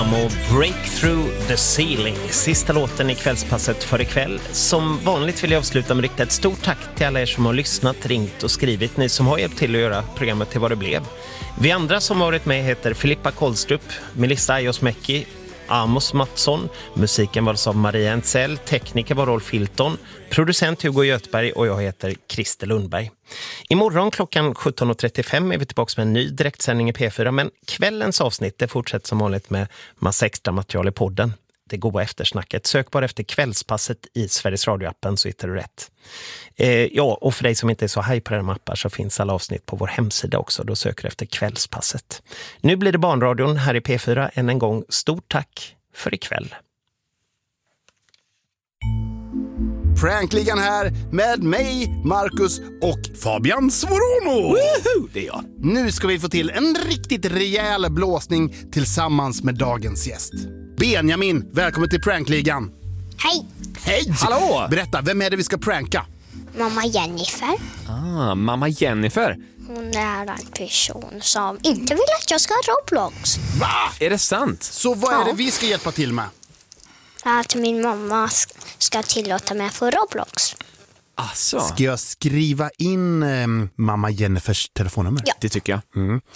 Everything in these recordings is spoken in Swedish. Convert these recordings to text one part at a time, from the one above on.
Och Breakthrough the Ceiling, sista låten i kvällspasset för ikväll. Som vanligt vill jag avsluta med riktigt ett stort tack till alla er som har lyssnat, ringt och skrivit. Ni som har hjälpt till att göra programmet till vad det blev. Vi andra som har varit med heter Filippa Kolstrup, Melissa Ajosmäki, Amos Mattsson. Musiken var av Maria Entzell, tekniker var Rolf Hilton, producent Hugo Göthberg och jag heter Christer Lundberg. Imorgon klockan 17.35 är vi tillbaka med en ny direktsändning i P4, men kvällens avsnitt det fortsätter som vanligt med massa extra material i podden. Det goda eftersnacket. Sök bara efter kvällspasset i Sveriges Radio-appen så hittar du rätt. Ja, och för dig som inte är så haj på den mappar så finns alla avsnitt på vår hemsida också. Då söker du efter kvällspasset. Nu blir det Barnradion här i P4. Än en gång, stort tack för ikväll. Prankligan här med mig, Marcus och Fabian Svorono. Woohoo, det är jag. Nu ska vi få till en riktigt rejäl blåsning tillsammans med dagens gäst. Benjamin, välkommen till Prankligan. Hej! Hej! Hallå! Berätta, vem är det vi ska pranka? Mamma Jennifer. Mamma Jennifer. Hon är en person som inte vill att jag ska ha Roblox. Va? Är det sant? Så vad är det vi ska hjälpa till med? Att min mamma ska tillåta mig att få Roblox. Asså. Ska jag skriva in mamma Jennifers telefonnummer? Ja. Det tycker jag.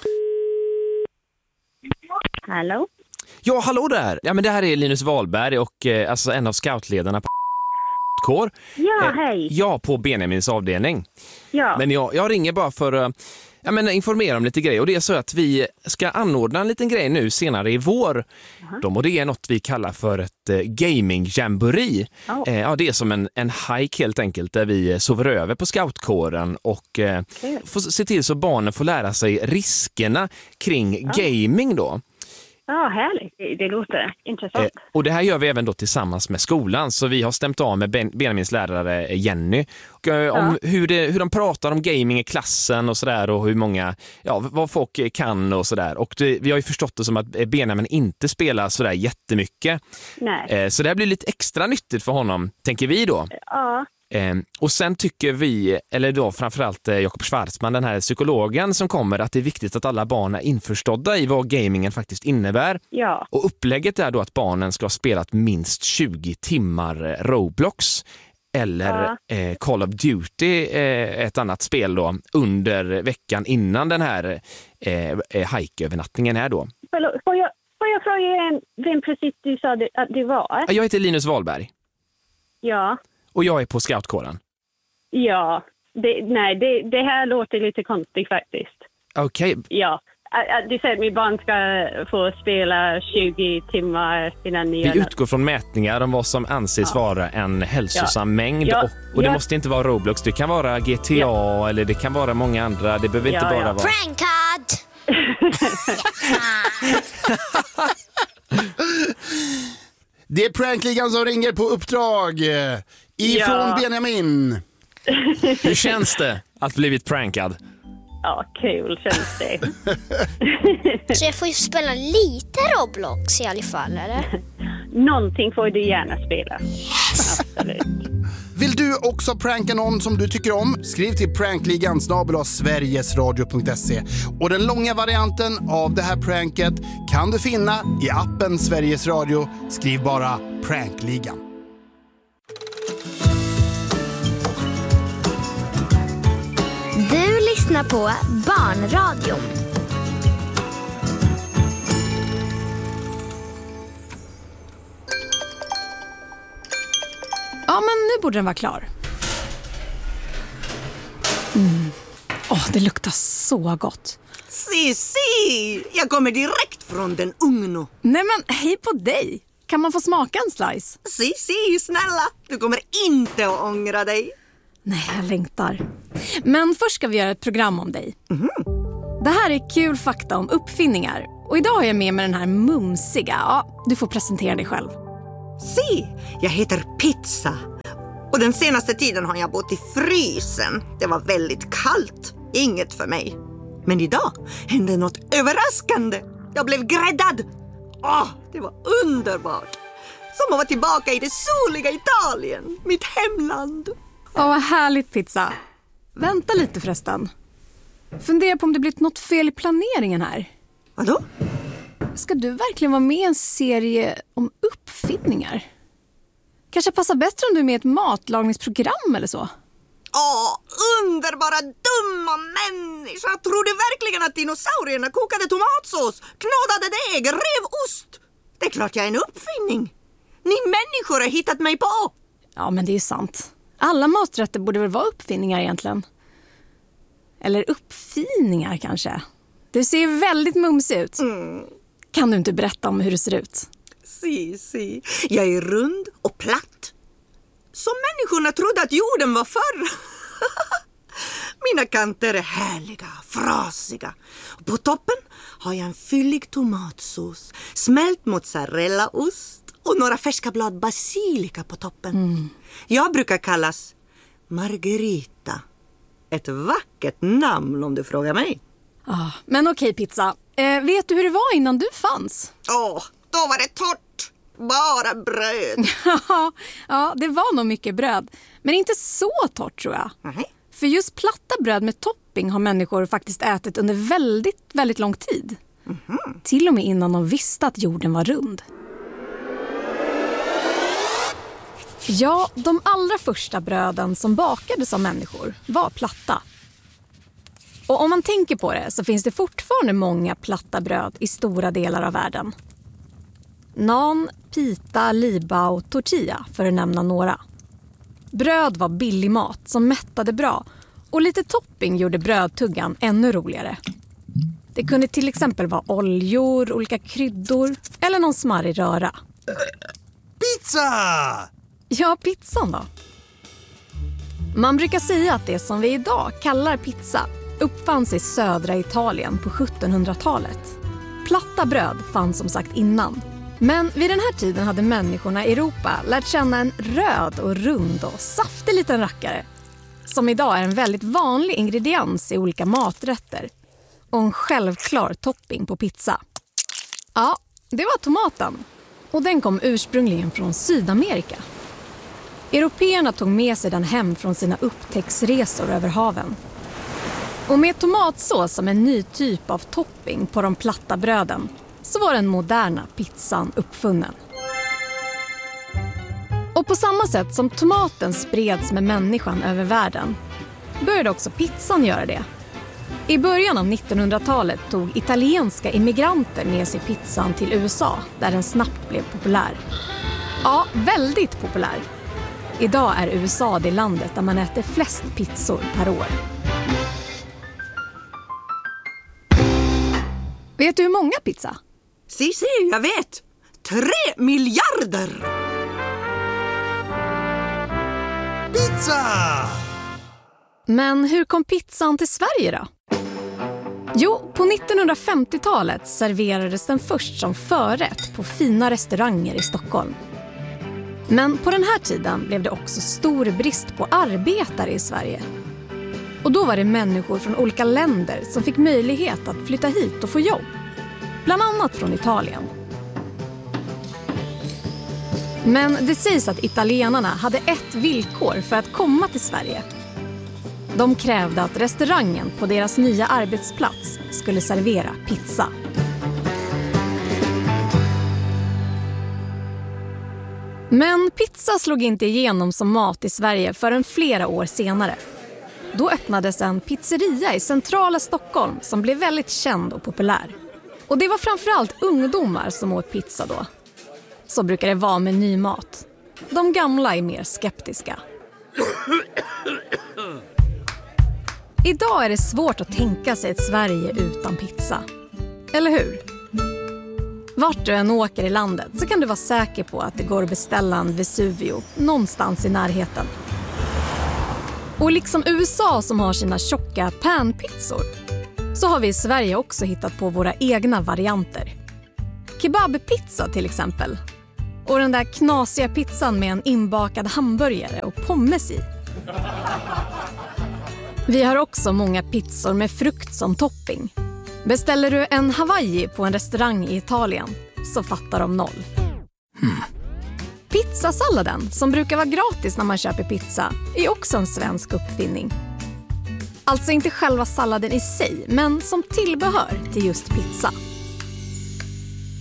Hallå? Ja, hallå där. Ja, men det här är Linus Wahlberg och alltså en av scoutledarna på kår. Ja, hej. Ja, på Benjamins avdelning. Ja. Men jag ringer bara för att informera om lite grejer. Och det är så att vi ska anordna en liten grej nu senare i vår. Och det är något vi kallar för ett gaming-jamboree. Ja, det är som en hike helt enkelt där vi sover över på scoutkåren och får se till så barnen får lära sig riskerna kring gaming då. Ja, härligt. Det låter intressant. Och det här gör vi även då tillsammans med skolan. Så vi har stämt av med Benjamins lärare Jenny. Och, om hur de pratar om gaming i klassen och sådär. Och hur många, vad folk kan och sådär. Och vi har ju förstått det som att Benjamin inte spelar sådär jättemycket. Nej. Så det här blir lite extra nyttigt för honom, tänker vi då. Ja. Och sen tycker vi, eller då framförallt Jakob Schwarzman, den här psykologen som kommer, att det är viktigt att alla barn är införstådda i vad gamingen faktiskt innebär. Ja. Och upplägget är då att barnen ska ha spelat minst 20 timmar Roblox eller Call of Duty, ett annat spel då, under veckan innan den här hike-övernattningen är då. Får jag fråga vem precis du sa att du var? Jag heter Linus Wahlberg. Ja. Och jag är på scoutkåren. Ja. Det här låter lite konstigt faktiskt. Okej. Ja. Du säger att min barn ska få spela 20 timmar innan ni Vi utgår från mätningar om vad som anses vara en hälsosam mängd. Och det måste inte vara Roblox. Det kan vara GTA eller det kan vara många andra. Det behöver inte bara vara... Prankad! Det är Prankligan som ringer på uppdrag ifrån Benjamin. Hur känns det att blivit prankad? Ja, kul känns det. Så jag får ju spela lite Roblox i alla fall, eller? Någonting får du gärna spela. Yes. Absolut. Vill du också pranka någon som du tycker om? Skriv till prankligan@sverigesradio.se. Och den långa varianten av det här pranket kan du finna i appen Sveriges Radio. Skriv bara Prankligan. Du lyssnar på Barnradion. Ja, men nu borde den vara klar. Det luktar så gott. Si, jag kommer direkt från den ugno. Nej men, hej på dig. Kan man få smaka en slice? Si, snälla. Du kommer inte att ångra dig. Nej, jag längtar. Men först ska vi göra ett program om dig. Det här är kul fakta om uppfinningar. Och idag har jag med mig den här mumsiga. Ja, du får presentera dig själv. Si, jag heter Pizza. Och den senaste tiden har jag bott i frysen. Det var väldigt kallt. Inget för mig. Men idag hände något överraskande. Jag blev gräddad. Det var underbart. Som att vara tillbaka i det soliga Italien. Mitt hemland. Vad härligt, Pizza. Vänta lite förresten. Fundera på om det blivit något fel i planeringen här. Vadå? ska du verkligen vara med i en serie om uppfinningar? Kanske passar bättre om du är med i ett matlagningsprogram eller så. Underbara dumma människa! Tror du verkligen att dinosaurierna kokade tomatsås, knådade deg, rev ost? Det är klart jag är en uppfinning. Ni människor har hittat mig på. Ja, men det är ju sant. Alla maträtter borde väl vara uppfinningar egentligen. Eller uppfiningar kanske. Du ser väldigt mumsig ut. Kan du inte berätta om hur det ser ut? Si. Jag är rund och platt. Som människorna trodde att jorden var förr. Mina kanter är härliga, frasiga. På toppen har jag en fyllig tomatsås, smält mozzarellaost och några färska blad basilika på toppen. Jag brukar kallas Margherita. Ett vackert namn om du frågar mig. Men okej, pizza. Vet du hur det var innan du fanns? Då var det torrt. Bara bröd. Ja, det var nog mycket bröd. Men inte så torrt, tror jag. För just platta bröd med topping har människor faktiskt ätit under väldigt, väldigt lång tid. Till och med innan de visste att jorden var rund. Ja, de allra första bröden som bakades av människor var platta. Och om man tänker på det så finns det fortfarande många platta bröd i stora delar av världen. Naan, pita, liba och tortilla för att nämna några. Bröd var billig mat som mättade bra och lite topping gjorde brödtuggan ännu roligare. Det kunde till exempel vara oljor, olika kryddor eller någon smarrig röra. Pizza! Ja, pizzan då. Man brukar säga att det som vi idag kallar pizza uppfanns i södra Italien på 1700-talet. Platta bröd fanns som sagt innan. Men vid den här tiden hade människorna i Europa lärt känna en röd och rund och saftig liten rackare som idag är en väldigt vanlig ingrediens i olika maträtter och en självklar topping på pizza. Ja, det var tomaten och den kom ursprungligen från Sydamerika. Européerna tog med sig den hem från sina upptäcktsresor över haven. Och med tomatsås som en ny typ av topping på de platta bröden så var den moderna pizzan uppfunnen. Och på samma sätt som tomaten spreds med människan över världen började också pizzan göra det. I början av 1900-talet tog italienska immigranter med sig pizzan till USA där den snabbt blev populär. Ja, väldigt populär. Idag är USA det landet där man äter flest pizzor per år. Vet du hur många pizza? Si, jag vet. 3 miljarder! Pizza! Men hur kom pizzan till Sverige då? Jo, på 1950-talet serverades den först som förrätt på fina restauranger i Stockholm. Men på den här tiden blev det också stor brist på arbetare i Sverige. Och då var det människor från olika länder som fick möjlighet att flytta hit och få jobb. Bland annat från Italien. Men det sägs att italienarna hade ett villkor för att komma till Sverige. De krävde att restaurangen på deras nya arbetsplats skulle servera pizza. Men pizza slog inte igenom som mat i Sverige förrän flera år senare. Då öppnades en pizzeria i centrala Stockholm som blev väldigt känd och populär. Och det var framförallt ungdomar som åt pizza då. Så brukar det vara med ny mat. De gamla är mer skeptiska. Idag är det svårt att tänka sig ett Sverige utan pizza. Eller hur? Vart du än åker i landet så kan du vara säker på att det går att beställa en Vesuvio någonstans i närheten. Och liksom USA som har sina tjocka panpizzor så har vi i Sverige också hittat på våra egna varianter. Kebabpizza till exempel. Och den där knasiga pizzan med en inbakad hamburgare och pommes i. Vi har också många pizzor med frukt som topping. Beställer du en Hawaii på en restaurang i Italien så fattar de noll. Pizzasalladen, som brukar vara gratis när man köper pizza, är också en svensk uppfinning. Alltså inte själva salladen i sig, men som tillbehör till just pizza.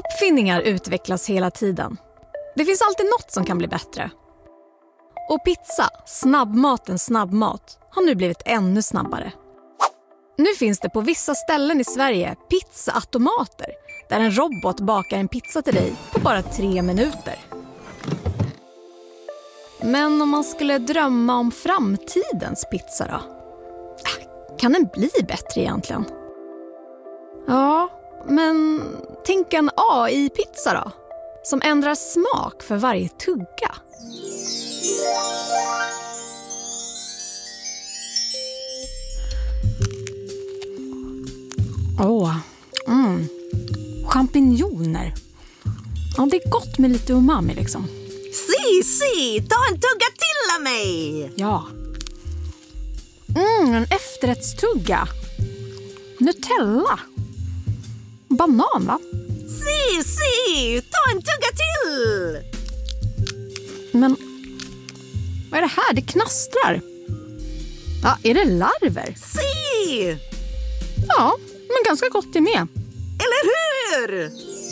Uppfinningar utvecklas hela tiden. Det finns alltid något som kan bli bättre. Och pizza, snabbmatens snabbmat, har nu blivit ännu snabbare. Nu finns det på vissa ställen i Sverige pizzaautomater där en robot bakar en pizza till dig på bara 3 minuter. Men om man skulle drömma om framtidens pizza då? Kan den bli bättre egentligen? Ja, men tänk en AI-pizza då? Som ändrar smak för varje tugga. Champinjoner. Ja, det är gott med lite umami liksom. Si, ta en tugga till av mig. Ja. En efterrättstugga. Nutella. Banan, va? Si, ta en tugga till. Men vad är det här? Det knastrar. Ja, är det larver? Si! Ja, men ganska gott det med. Eller hur?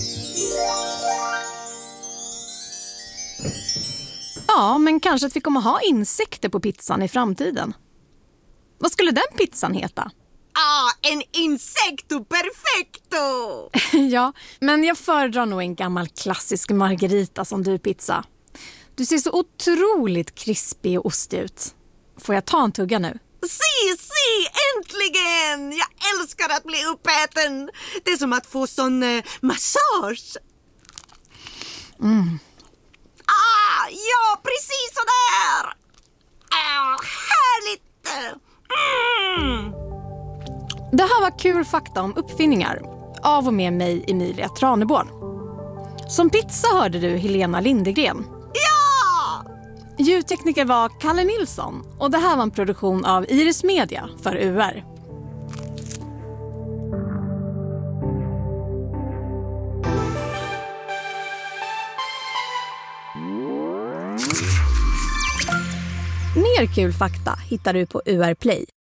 Ja, men kanske att vi kommer ha insekter på pizzan i framtiden. Vad skulle den pizzan heta? En insecto perfecto! Ja, men jag föredrar nog en gammal klassisk margarita som du pizza. Du ser så otroligt krispig och ostig ut. Får jag ta en tugga nu? Si, äntligen! Jag älskar att bli uppäten. Det är som att få sån massage. Ja, precis så där. Härligt. Det här var kul fakta om uppfinningar. Av och med mig, Emilia Tranebål. Som pizza hörde du Helena Lindegren. Ja! Ljudtekniker var Kalle Nilsson. Och det här var en produktion av Iris Media för UR. Mer kul fakta hittar du på UR Play.